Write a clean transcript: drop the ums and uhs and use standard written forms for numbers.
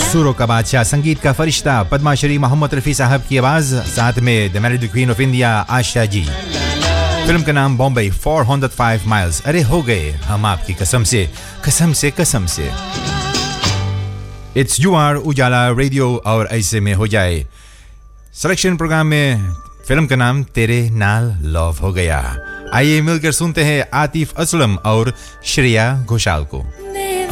सुरों का बादशाह, संगीत का फरिश्ता पद्मा श्री मोहम्मद रफ़ी साहब की आवाज़, साथ में the melody queen of India Asha ji. Film का नाम बॉम्बे 405 माइल्स। अरे हो गए हम आपकी कसम से, कसम से, कसम से। इट्स UR उजाला रेडियो और ऐसे में हो जाए सिलेक्शन प्रोग्राम में फिल्म का नाम तेरे नाल लव हो गया। आइए मिलकर सुनते हैं आतिफ असलम और श्रेया घोषाल को।